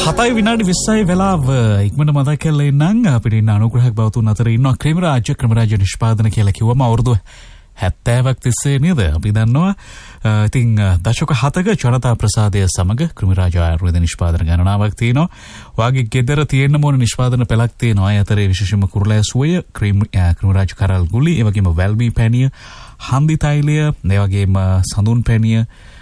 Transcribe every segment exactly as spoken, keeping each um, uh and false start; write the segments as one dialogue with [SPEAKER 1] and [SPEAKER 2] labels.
[SPEAKER 1] හතයි විනාඩි විස්සයි වෙලාව ඉක්මනට මතක් කරලා ඉන්නම් අපිට ඉන්න අනුග්‍රහක බවතුන් අතර ඉන්නවා ක්‍රමරාජ ක්‍රමරාජ නිෂ්පාදන කියලා කිව්වම අවුරුදු හැත්තෑවක් තිස්සේ නේද අපි දන්නවා. ඉතින් දශක හතක ජනතා ප්‍රසාදය සමග ක්‍රමරාජ ආයුර්වේද නිෂ්පාදන ගණනාවක් තියෙනවා. වාගේ ගෙදර තියෙන්න ඕන නිෂ්පාදන පෙළක් තියෙනවා. ඒ අතරේ විශේෂම කුරුලෑ සුවය ක්‍රමරාජ කරල් ගුලි, ඒ වගේම වැල්මී පැණිය, හන්දි තෛලය, ඒ වගේම සඳුන් පැණිය,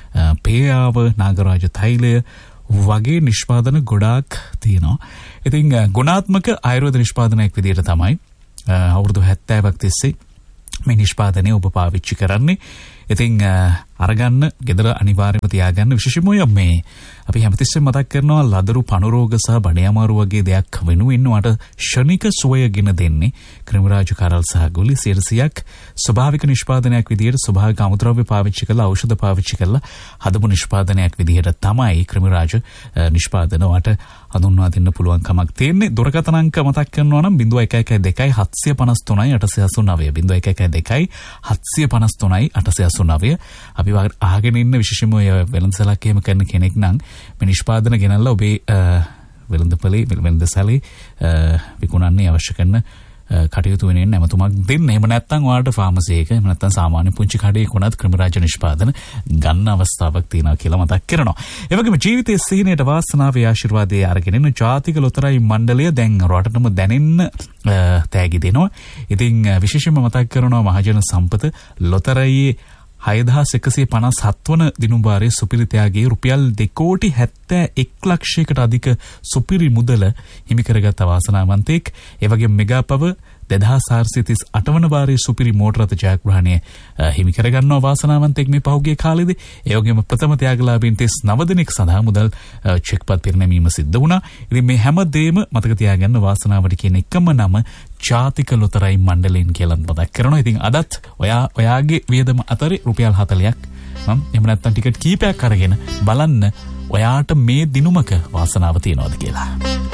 [SPEAKER 1] පේයාව, නාගරාජ තෛලය වගේ නිෂ්පාදන ගොඩාක් තියෙනවා. ඉතින් ගුණාත්මක ආයුර්වේද නිෂ්පාදනයක් විදිහට තමයි අවුරුදු හැත්තෑවක් තිස්සේ මේ නිෂ්පාදනය ඔබ පාවිච්චි කරන්නේ. ඉතින් අරගන්න ගෙදර අනිවාර්යයෙන්ම තියාගන්න. විශේෂයෙන්ම මේ අපි හැමතිස්සෙම මතක් කරනවා ලදරු පණුරෝග සහ බඩේ අමාරු වගේ දෙයක් වෙනුවෙන් වට ෂණික සුවය ගෙන දෙන්නේ ක්‍රමරාජ කරල් සහ ගුලි සියයක් ස්වභාවික නිෂ්පාදනයක් විදිහට ස්වභාවික අමුද්‍රව්‍ය පාවිච්චි කරලා ඖෂධ පාවිච්චි කරලා හදපු නිෂ්පාදනයක් විදිහට තමයි ක්‍රමරාජ නිෂ්පාදන වට හඳුන්වා දෙන්න පුළුවන් කමක් තියෙන්නේ. දුරකථන අංක මතක් කරනවා නම් zero one one two seven five three eight six nine zero one one two seven five three eight six nine. අපි අහගෙන ඉන්න විශේෂයෙන්ම ඔය වෙළඳසලක් එහෙම කරන කෙනෙක් නම් මේ නිෂ්පාදන ගෙනල්ලා ඔබේ වෙළඳපොලේ වෙළඳසලේ විකුණන්නේ අවශ්‍ය කරන කටයුතු වෙනින් නැමතුමක් දෙන්න. එහෙම නැත්නම් ඔයාලට ෆාමසි එක එහෙම නැත්නම් සාමාන්‍ය පුංචි කඩේක උනත් ක්‍රමරාජ නිෂ්පාදන ගන්න අවස්ථාවක් තියෙනවා කියලා මතක් කරනවා. ඒ වගේම ජීවිතයේ සිහිනයට වාසනාවේ ආශිර්වාදයේ අරගෙන ඉන්න ජාතික ලොතරැයි මණ්ඩලය දැන් රටටම දැනෙන්න තෑගි දෙනවා. ඉතින් විශේෂයෙන්ම මතක් කරනවා මහජන සම්පත ලොතරැයියේ හයදහස් එකසිය පනස් හත් වන දිනුම්බාරයේ සුපිරි ත්‍යාගයේ රුපියල් දෙකෝටි හැත්තෑ එක් ලක්ෂයකට අධික සුපිරි මුදල හිමි කරගත් වාසනාවන්තයෙක්. ඒ වගේම මෙගාපව දෙදහස් හාරසිය තිස් අට වන වාරයේ සුපිරි මෝටර රථ ජයග්‍රහණය හිමි කරගන්නවා වාසනාවන්තයෙක් මේ පහුගිය කාලෙදී. ඒ වගේම ප්‍රථම ත්‍යාගලාභීන් තිස් නව දෙනෙක් සඳහා මුදල් චෙක්පත් පිරිනැමීම සිද්ධ වුණා. ඉතින් මේ හැම දෙයක්ම මතක තියාගන්න වාසනාවට කියන එකම නම ජාතික ලොතරැයි මණ්ඩලයෙන් කියලා මතක් කරනවා. ඉතින් අදත් ඔයා ඔයාගේ වියදම අතරේ රුපියල් හතලියක් මම එහෙම නැත්නම් ටිකට් කීපයක් අරගෙන බලන්න ඔයාට මේ දිනුමක වාසනාව තියනවාද කියලා.